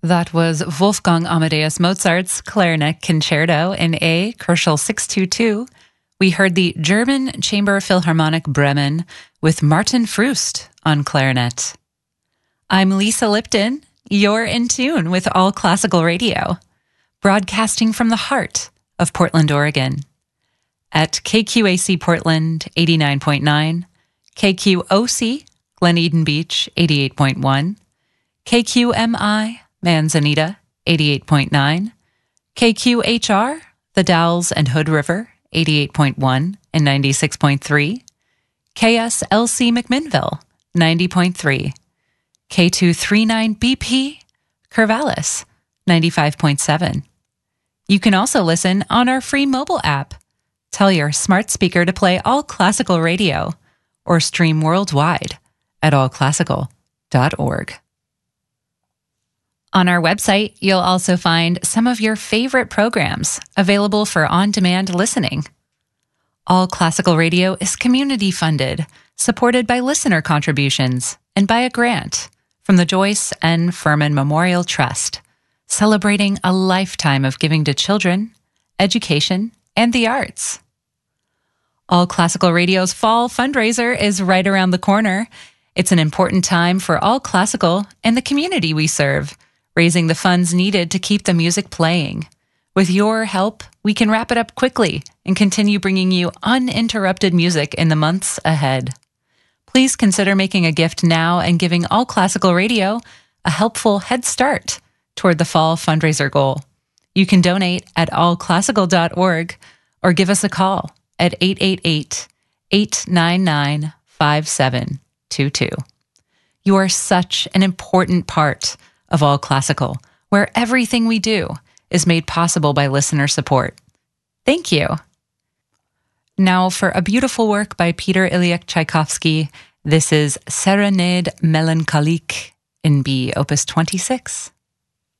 That was Wolfgang Amadeus Mozart's Clarinet Concerto in A, Koschel 622. We heard the German Chamber Philharmonic Bremen with Martin Frust on clarinet. I'm Lisa Lipton. You're in tune with All Classical Radio, broadcasting from the heart of Portland, Oregon. At KQAC Portland 89.9, KQOC Glen Eden Beach 88.1, KQMI Manzanita 88.9, KQHR The Dalles and Hood River 88.1 and 96.3, KSLC McMinnville 90.3, K239BP Corvallis 95.7. You can also listen on our free mobile app. Tell your smart speaker to play All Classical Radio or stream worldwide at allclassical.org. On our website, you'll also find some of your favorite programs available for on-demand listening. All Classical Radio is community-funded, supported by listener contributions, and by a grant from the Joyce N. Furman Memorial Trust, celebrating a lifetime of giving to children, education, and the arts. All Classical Radio's fall fundraiser is right around the corner. It's an important time for All Classical and the community we serve, raising the funds needed to keep the music playing. With your help, we can wrap it up quickly and continue bringing you uninterrupted music in the months ahead. Please consider making a gift now and giving All Classical Radio a helpful head start toward the fall fundraiser goal. You can donate at allclassical.org or give us a call at 888-899-5722. You are such an important part of All Classical, where everything we do is made possible by listener support. Thank you. Now for a beautiful work by Peter Ilyich Tchaikovsky. This is Serenade Melancholique in B, Opus 26.